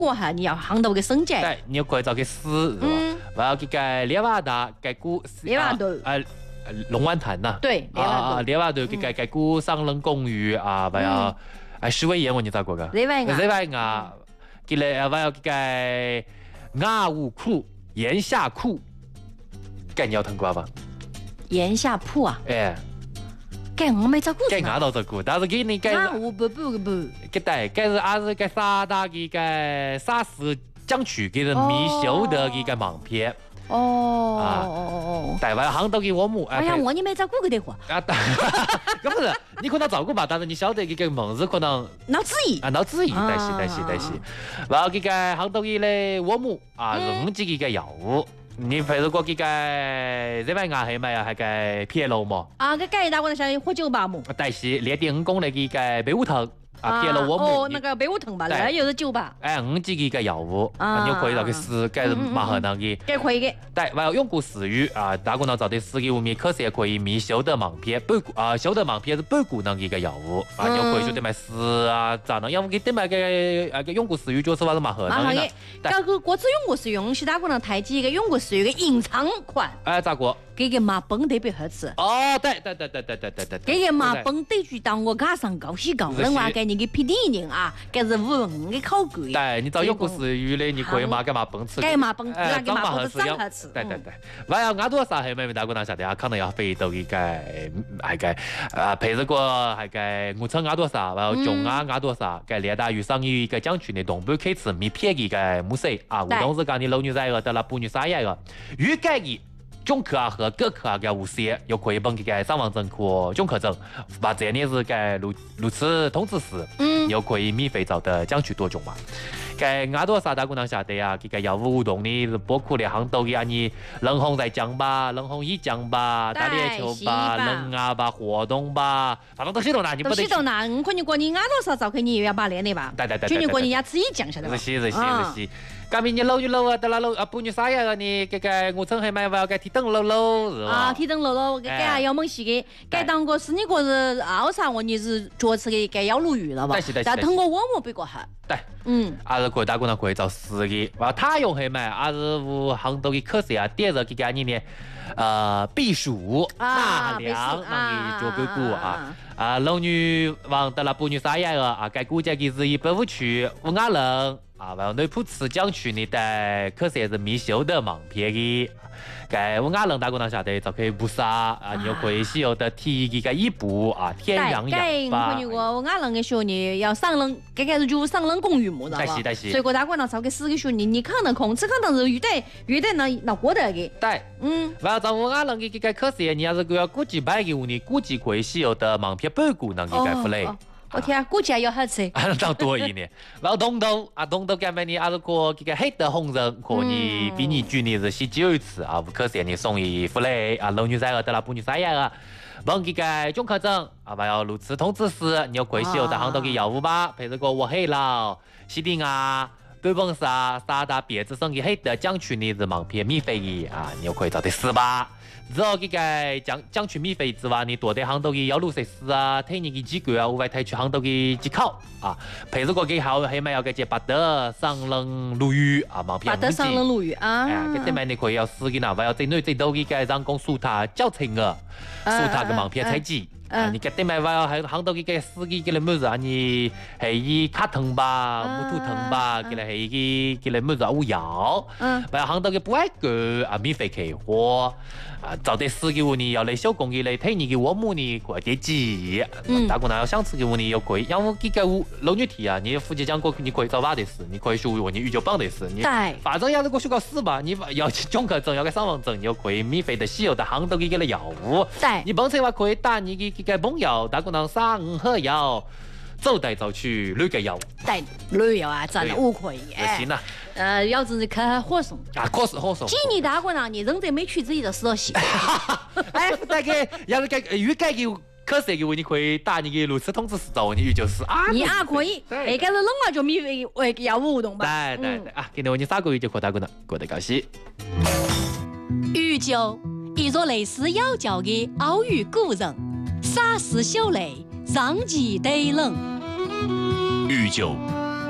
过哈，你要行到个升级。 对，你可以找个死，是吧？然后这个列瓦达，这股列瓦多龙湾潭呐。 对， 列瓦多这股上冷公寓啊，还有徐伟岩，我你咋过个？ 热外啊，这个还有这个雅武库、炎夏库，该你要听过吧？ 炎夏铺啊？ 哎。 该我没找过。 该俺都找过，但是给你该。 我不。 给对，该是还是该沙大的该沙市江区给人米修的一个盲片。 哦。 台湾杭州的我们。 哎呀，我你没找过个的货。 啊，不是，你可能找过吧，但是你晓得这个名字可能。 脑子意。 脑子意，对是。然后这个杭州的我们啊，是几个药物。你譬如过这个热外牙黑嘛呀，还个撇楼嘛？ 啊，个改打过那像喝酒吧么？ 但是2.5公里的个贝乌藤啊，撇楼我们。 哦，那个贝乌藤吧，那又是酒吧。 哎，5几个药物，你可以到去试，该是蛮好那个。 该可以的。 对，还有用过食欲啊，大家能找的4个面可是也可以面修得盲片，修得盲片是半股能一个药物啊，你可以就得买试啊，咋能？要不给得买个用过食欲就是话是蛮好的。 这个国资用过食用，是大家能抬起一个用过食欲的隐藏款。 哎，咋个？ 这个麻崩特别好吃。 哦，对。 这个麻崩得去到我家上高喜高人话给你个皮底人啊，这是5的烤贵。 对，你找用过食欲的，你可以买个麻崩吃。 这麻崩，这个麻崩是真好吃。 对。还有俺多啥还没大家能晓得啊？可能要飞到一个还个配着个还个我称俺多啥，还有中俺多啥，个列大于上一个江区的东北开始米片一个木塞啊，我当时讲你老女仔个得了不女啥样个，预计的。中科和各科嘅无锡又可以帮这个上网证和中科证，把这里是个如此通知时，又可以免费找的江区多种嘛。个俺多啥大姑娘晓得呀？这个业务活动呢是包括了杭州的你冷红在江吧、冷红一江吧、打猎球吧、冷啊吧、活动吧，反正都系统啦，你不得。 系统啦，我可能过年俺多少照片你又要把练的吧？ 对。 去年过年要吃一江晓得吧？ 是。咁明年老啊，得啦老啊，不女啥呀个你这个我趁还买要个提灯楼是吧？ 啊，提灯楼，这还要猛细的，该当个是你个是熬啥我你是脚吃的该要鲈鱼了吧？但通过我们别个哈。 对。还是可以大姑娘可以找4个，然后他用还买，还是无杭州的科学啊，第二个你呢，避暑纳凉那个做个股啊，老女往得了不女啥样个啊，该估计的是150区5亚人。往内埔池江区呢，的可是是米修的盲片的，该5亚人大姑娘晓得就可以不杀啊，你又可以使用的提一个一步啊，天然氧吧。 对，我5亚人的学呢要上冷，该开始就上冷公寓么，知道吧？ 对。 所以我大姑娘找个4个学你可能控制可能是遇得那过得的。 对。然后找5亚人的这个可是你要是要估计买的话呢，估计可以使用的盲片半股能给该付嘞。 我天啊，估计还要好吃。 当多一点。然后东豆干嘛呢？还是个这个黑的红人，可你比你举呢是洗9次啊，可是你送一副嘞啊，老女仔得了不女啥样啊？问这个中科证啊，还要如此通知时，你要可以使用的杭州的药物吧，譬如个我黑佬、西丁啊、北本沙、沙达别子省的黑的江区呢是盲片免费的啊，你又可以找得4吧。之后这个江区免费之外，你多在杭州的药路设施啊、推你的机构啊，无外推去杭州的机考啊，譬如个给还买要个接巴德上冷鲈鱼啊，盲片。 巴德上冷鲈鱼啊， 这点买你可以要4个呢，还要最内最多的个人工数他教程的，数他个盲片采集。你给点买话还杭州嘅司机嘅嚟么子啊？你係以卡藤吧、木土藤吧，嘅嚟係嘅嚟么子烏藥。話杭州嘅不愛個啊免費開貨啊，找啲司機話你要嚟小工嘅嚟睇你嘅我母呢過啲機。大姑娘要想吃嘅話你又可以，因為這個老女提啊，你夫妻講過你可以找爸的事，你可以學我你預就幫的事，你反正要是過學個事吧，你要中科證要個上網證，你又可以免費的使用的杭州嘅嘅嚟藥物。你本身話可以打你嘅。嘅朋友，大姑娘3盒藥，走來走去旅個藥。 對，旅遊啊，真係好可以。 行啦。 要是看火送。 啊，可是火送。 今年大姑娘，你人在沒去自己的死了戲。 哎，大概要是個預計嘅。可是嘅話，你可以打你嘅路痴通知時找你預就是啊。 你也可以，哎，嗰是冷啊就免費藥物活動吧。 對啊，今天我哋3個月就過大姑娘過得高興。 預酒，一座類似妖教嘅奧語古人。沙石秀雷，上氣對冷。 御酒，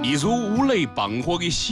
一如乌雷棒火的